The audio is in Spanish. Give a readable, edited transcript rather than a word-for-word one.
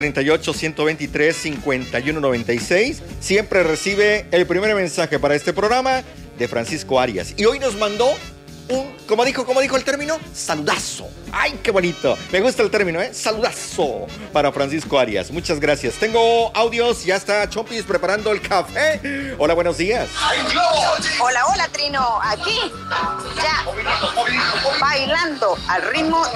38-123-5196. Siempre recibe el primer mensaje para este programa de Francisco Arias. Y hoy nos mandó ¿cómo dijo el término? Saludazo. ¡Ay, qué bonito! Me gusta el término, ¿eh? Saludazo para Francisco Arias. Muchas gracias. Tengo audios. Ya está Chompis preparando el café. Hola, buenos días. Hola, Trino. Aquí, ya, bailando al ritmo